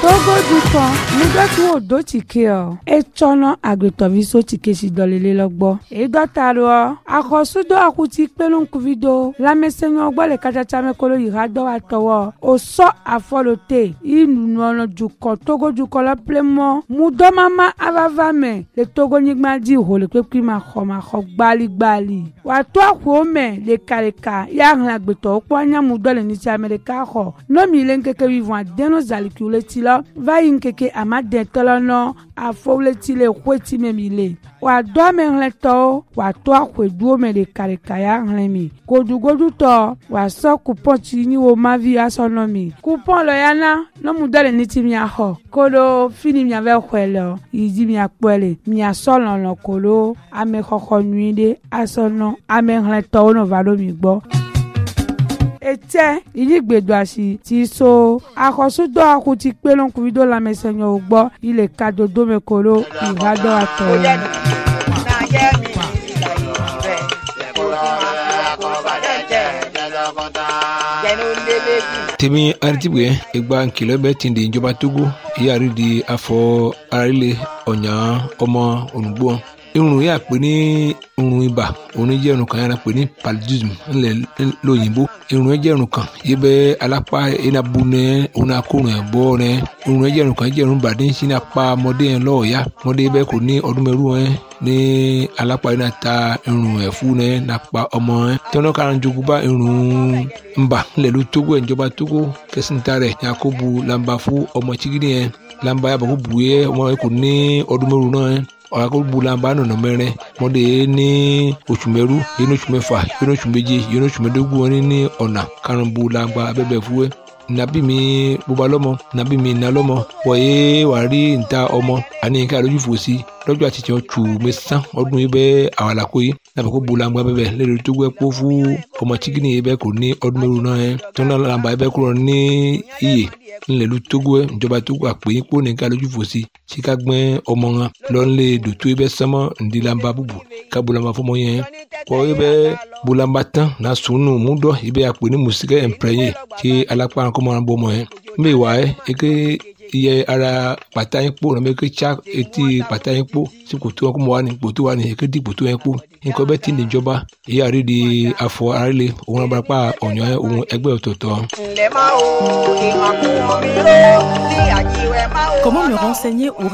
Togo dukan mudoti wo do tike o e chono agretoviso tike si dolele logbo e dotaro akosudo akuti pelon kuvido la mesenyo gbo le kachacha me kolo irado atowo o so afolote inu no dukan Togo dukan la plemo mudo mama avava me le Togo nigma di ho le pepi ma kho gbali wa to akwo me le kaleka ya ran agbeto opo anya mudo le ni ti America ho no mi le nkeke vivant deno zalikule ti lo va yinkeke amade tolono afowle ti le kweti memile wa do me nleto wa to akweduo me le kaleka ya nlemi godugodu to wa so coupon ti ni wo mavi asonomi coupon lo yana no mudo le ni ti mi ho kolo fini mi ave kwelo idi mi apole mi asolon lo kolo ame koko nuide asono ame nleto no valo mi gbo ete iligbedo asi ti so akosudo akuti pelon kuvido la mesenyo ogbo ile kadodo mekolo irado ato temi artibwe egba nkile be tindi ìjọba Togo yari di afọ arile onya ọmọ onugbo irun ya pè ní irun ibà òun jẹ́ irun kan yàrá pè ní paludism ńlẹ̀ lóyìnbó irun jẹ́ irun kan yíbẹ̀ alápá enabu ní òun akórun ẹ̀bọ ní irun jẹ́ irun kan jẹ́ irun bàdé ń sin apá ọmọdé yẹn lọ́ọ̀ọ́yá ọmọdé bẹ́ẹ̀ kò ní ọdún mẹ́rù ẹ̀ ní alápá yẹn ta irun ẹ̀fú ní nàpá ọmọ ẹ̀ tọ́nà kan jogun bá irun ńbà ńlẹ̀ ló Togo ẹ̀ ìjọba Togo kẹsìntà rẹ̀ yakubu lamba fún ọmọ chigidi yẹn lamba yàbọ̀ kó bu yẹ ọmọ yẹn kò ní ọdún mẹ́rù náà ẹ̀ ọ̀rọ̀ bulamba nọ̀nà mẹ́rin mọ́dé ní oṣù mẹ́rú yẹn oṣù mẹ́fà yẹn oṣù méje yẹn oṣù mẹ́dógún wọn ní ọ̀nà karùn-ún bulamba abẹ́bẹ̀ fúwẹ́ nàbí mi bóba lọ́mọ nàbí mi nà lọ́mọ wọ̀nyé wà rí níta ọmọ àní ká lójú fò sí lọ́jọ́ àtijọ́ tù mẹ́sàn ọdún yìí bẹ́ àwọn àlàkó yìí nàbẹ̀ kó bulamba bẹ́bẹ̀ lẹ́nu tó gbẹ́ kó fún ọmọ chikini yìí bẹ́ kò ní ọdún mẹ́rù náà yẹn tó náà làǹbà yìí bẹ́ kúrò ní iyè ńlẹ̀lú Togo ẹ̀ ìjọba Togo àpèyìn kó ní ká lójú fò sí tí ká gbẹ́ ọmọ wọn lọ́nlẹ̀ dòtó yìí bẹ́ sánmọ́ ǹdí làǹbà bùbù ká bulamba fọmọ yẹn kọ́ yìí bẹ́ bulamba tán náà sùnù múdọ̀ yìí bẹ́ àpè ní mùsíkẹ́ ẹ̀ǹpẹ̀rẹ̀yẹ tí alápá kọ́mọ́ràn bọ́ ọmọ yẹn mbẹ́ wà ẹ́ eke iye ara pàtà yín kpó nàbẹ eke tsa etí pàtà yín kpó tí kòtò wọn kó mọ wà ní kòtò wà ní eke di kòtò yẹn kpó nǹkan bẹ́ẹ̀ tí níjọba èyí àrí di afọ arílẹ òun abarapá ọ̀nyọ́ òun ẹgbẹ́ ọ̀tọ̀ọ̀tọ̀. Comment me renseigner au